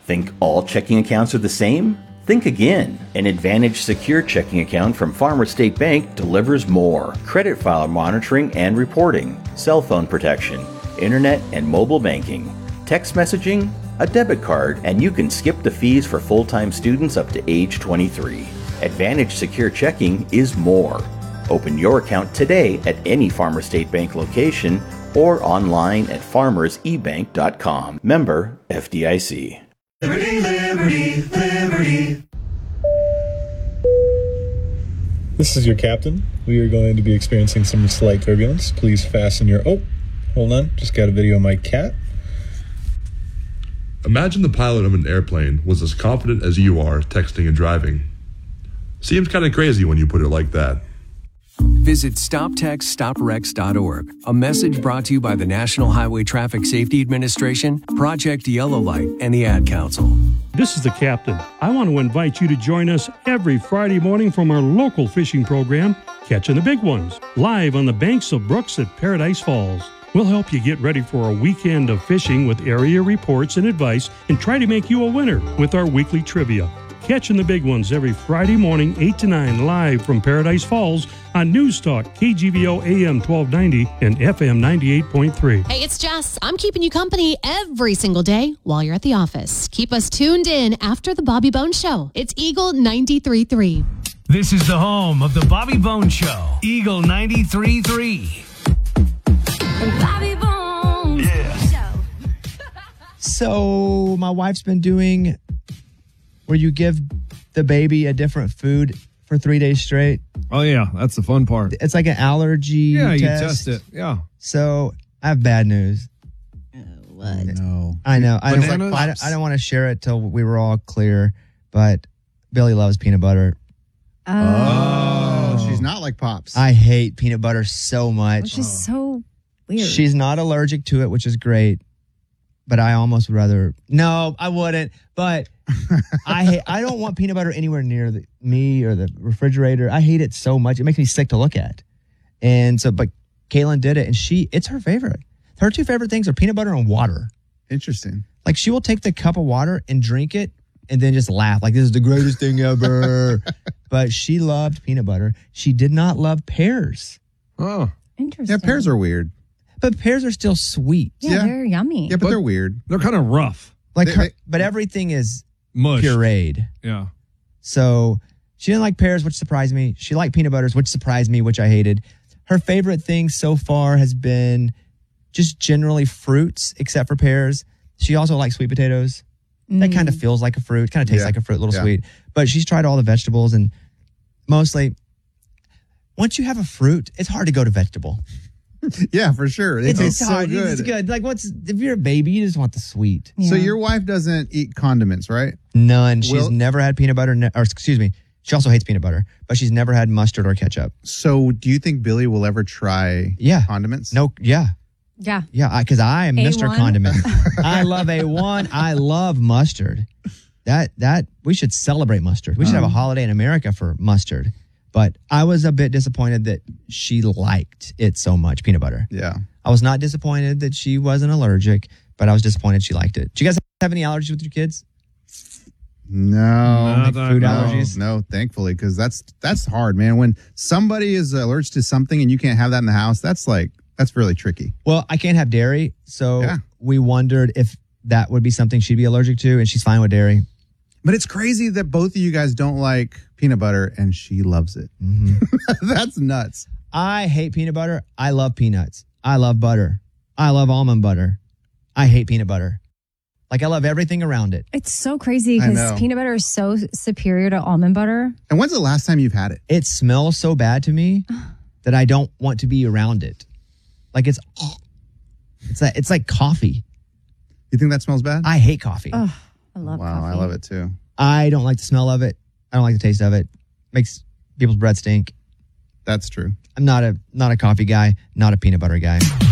Think all checking accounts are the same? Think again. An Advantage Secure checking account from Farmer State Bank delivers more. Credit file monitoring and reporting, cell phone protection, internet and mobile banking, text messaging, a debit card, and you can skip the fees for full-time students up to age 23. Advantage Secure Checking is more. Open your account today at any Farmer State Bank location or online at farmersebank.com. Member FDIC. Liberty, liberty, liberty. This is your captain. We are going to be experiencing some slight turbulence. Please fasten your... Oh, hold on. Just got a video of my cat. Imagine the pilot of an airplane was as confident as you are texting and driving. Seems kind of crazy when you put it like that. Visit StopTextStopWrecks.org. A message brought to you by the National Highway Traffic Safety Administration, Project Yellow Light, and the Ad Council. This is the captain. I want to invite you to join us every Friday morning from our local fishing program, Catching the Big Ones, live on the banks of brooks at Paradise Falls. We'll help you get ready for a weekend of fishing with area reports and advice and try to make you a winner with our weekly trivia. Catching the Big Ones every Friday morning, 8 to 9, live from Paradise Falls on News Talk, KGVO AM 1290 and FM 98.3. Hey, it's Jess. I'm keeping you company every single day while you're at the office. Keep us tuned in after the Bobby Bones Show. It's Eagle 93.3. This is the home of the Bobby Bones Show, Eagle 93.3. Bobby Bones Show. So my wife's been doing where you give the baby a different food for 3 days straight. Oh, yeah. That's the fun part. It's like an allergy test. You test it. Yeah. So I have bad news. What? No. I know. I Bananas? don't want to share it till we were all clear, but Billy loves peanut butter. Oh, she's not like Pops. I hate peanut butter so much. Which is so weird. She's not allergic to it, which is great. But I almost would rather... No, I wouldn't. But I don't want peanut butter anywhere near me or the refrigerator. I hate it so much. It makes me sick to look at. And so, but Kaylin did it, and it's her favorite. Her two favorite things are peanut butter and water. Interesting. Like, she will take the cup of water and drink it and then just laugh. Like, this is the greatest thing ever. But she loved peanut butter. She did not love pears. Oh. Interesting. Yeah, pears are weird. But pears are still sweet. Yeah, they're yummy. Yeah, but they're weird. They're kind of rough. Like, but everything is mush. Pureed. Yeah. So she didn't like pears, which surprised me. She liked peanut butters, which surprised me, which I hated. Her favorite thing so far has been just generally fruits, except for pears. She also likes sweet potatoes. That kind of feels like a fruit, kind of tastes like a fruit, a little sweet. But she's tried all the vegetables, and mostly, once you have a fruit, it's hard to go to vegetable. Yeah, for sure. It's so hard. good. It's good. Like, if you're a baby, you just want the sweet. Yeah. So your wife doesn't eat condiments, right? None. She's never had peanut butter, or excuse me, she also hates peanut butter, but she's never had mustard or ketchup. So do you think Billy will ever try condiments? No, yeah. Yeah. Yeah, because I am Mr. A1? Condiment. I love A1. I love mustard. That we should celebrate mustard. We should have a holiday in America for mustard. But I was a bit disappointed that she liked it so much, peanut butter. Yeah. I was not disappointed that she wasn't allergic, but I was disappointed she liked it. Do you guys have any allergies with your kids? No. Food allergies? No, thankfully, because that's hard, man. When somebody is allergic to something and you can't have that in the house, that's really tricky. Well, I can't have dairy, so we wondered if that would be something she'd be allergic to, and she's fine with dairy. But it's crazy that both of you guys don't like peanut butter and she loves it. Mm-hmm. That's nuts. I hate peanut butter. I love peanuts. I love butter. I love almond butter. I hate peanut butter. Like, I love everything around it. It's so crazy because peanut butter is so superior to almond butter. And when's the last time you've had it? It smells so bad to me that I don't want to be around it. Like, it's like coffee. You think that smells bad? I hate coffee. Oh, I love coffee. Wow, I love it too. I don't like the smell of it. I don't like the taste of it. Makes people's breath stink. That's true. I'm not a coffee guy, not a peanut butter guy.